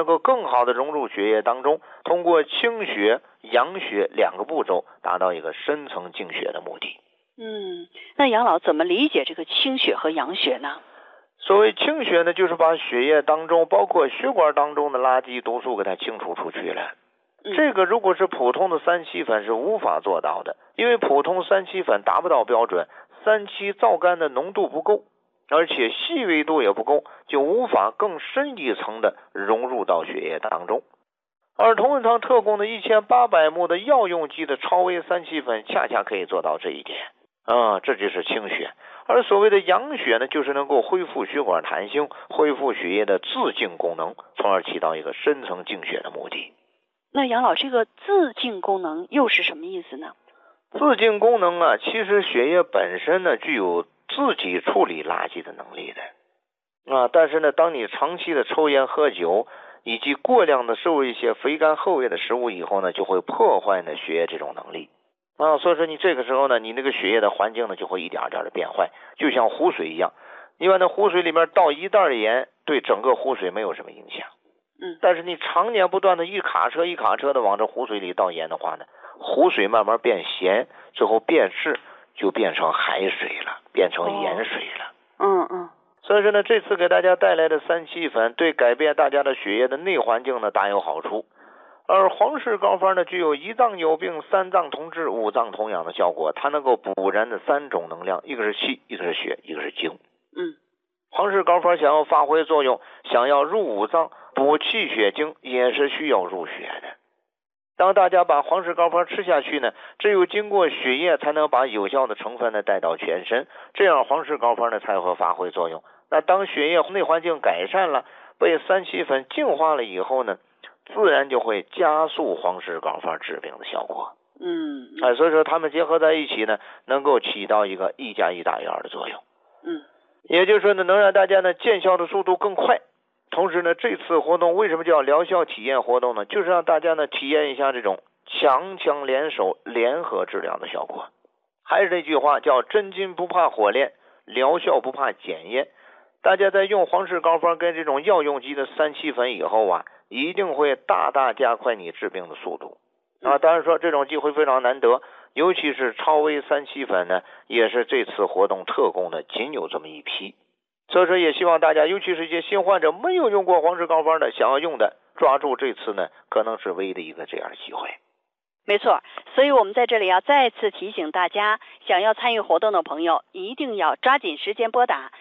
能够更好的融入血液当中，通过清血、养血2个步骤，达到一个深层净血的目的。 那杨老怎么理解这个清血和养血呢？ 所谓清血呢，就是把血液当中包括血管当中的垃圾毒素给它清除出去了。这个如果是普通的3七粉是无法做到的，因为普通3七粉达不到标准，3七皂苷的浓度不够，而且细微度也不够，就无法更深一层的融入到血液当中。而同仁堂特供的1800目的药用级的超微3七粉恰恰可以做到这一点这就是清血。而所谓的养血呢，就是能够恢复血管弹性，恢复血液的自净功能，从而起到一个深层净血的目的。 那杨老，这个自净功能又是什么意思呢？ 自净功能其实血液本身呢具有自己处理垃圾的能力的但是呢，当你长期的抽烟喝酒以及过量的摄入一些肥甘厚味的食物以后呢，就会破坏呢血液这种能力所以说你这个时候呢，你那个血液的环境呢就会一点点的变坏，就像湖水一样，你把那湖水里面倒1袋盐，对整个湖水没有什么影响但是你常年不断的一卡车一卡车的往这湖水里倒盐的话呢，湖水慢慢变咸，最后变质，就变成海水了，变成盐水了所以说呢，这次给大家带来的3七粉对改变大家的血液的内环境呢大有好处。而黄氏膏方呢，具有1脏有病、3脏同治、5脏同养的效果，它能够补燃的3种能量，一个是气，一个是血，一个是精黄氏膏方想要发挥作用，想要入5脏补气血精，也是需要入血的。当大家把黄氏膏方吃下去呢，只有经过血液才能把有效的成分呢带到全身，这样黄氏膏方呢才会发挥作用。那当血液内环境改善了，被3七粉净化了以后呢，自然就会加速黄氏膏方治病的效果所以说它们结合在一起呢，能够起到一个1加1大于2的作用也就是说呢，能让大家呢见效的速度更快。同时呢，这次活动为什么叫疗效体验活动呢？就是让大家呢体验一下这种强强联手联合治疗的效果。还是那句话，叫真金不怕火炼，疗效不怕检验。大家在用黄氏膏方跟这种药用级的3七粉以后一定会大大加快你治病的速度当然说这种机会非常难得，尤其是超微3七粉呢，也是这次活动特供的，仅有这么一批。所以说也希望大家，尤其是一些新患者没有用过黄氏膏方的，想要用的，抓住这次呢可能是唯一的一个这样的机会。 没错，所以我们在这里要再次提醒大家，想要参与活动的朋友一定要抓紧时间拨打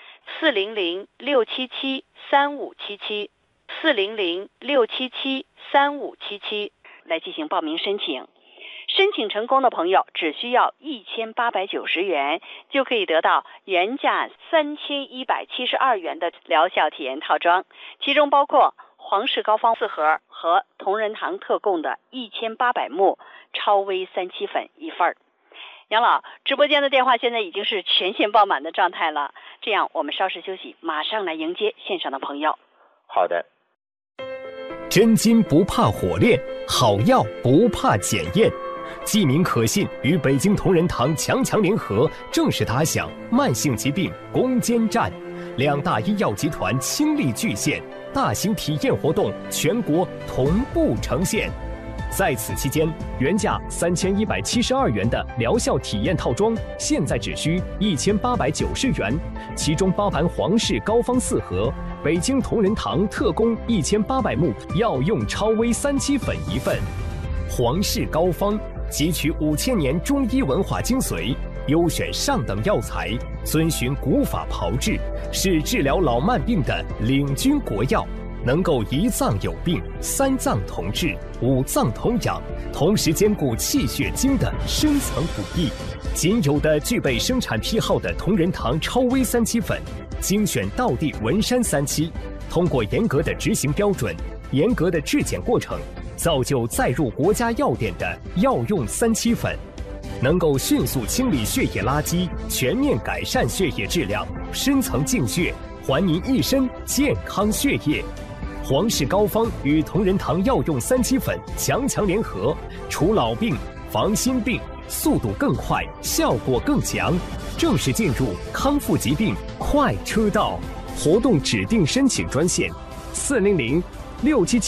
400-677-3577 400-677-3577来进行报名申请。申请成功的朋友只需要1890元，就可以得到原价3172元的疗效体验套装，其中包括黄氏膏方4盒和同仁堂特供的1800目超微3七粉1份。杨老，直播间的电话现在已经是全线爆满的状态了，这样我们稍事休息，马上来迎接线上的朋友。 好的。 真金不怕火炼，好药不怕检验。济民可信与北京同仁堂强强联合，正式打响慢性疾病攻坚战，2大医药集团倾力巨献，大型体验活动全国同步呈现。在此期间，原价3172元的疗效体验套装，现在只需1890元，其中包含黄氏膏方4盒，北京同仁堂特供1800目药用超微3七粉1份。黄氏膏方汲取5000年中医文化精髓，优选上等药材，遵循古法炮制，是治疗老慢病的领军国药，能够1脏有病、3脏同治、5脏同养，同时兼顾气血精的深层补益。仅有的具备生产批号的同仁堂超微3七粉，精选道地文山3七，通过严格的执行标准、严格的质检过程，造就载入国家药典的药用3七粉，能够迅速清理血液垃圾，全面改善血液质量，深层净血，还您一身健康血液。黄氏膏方与同仁堂药用3七粉强强联合，除老病防新病，速度更快，效果更强，正式进入康复疾病快车道。活动指定申请专线：400-677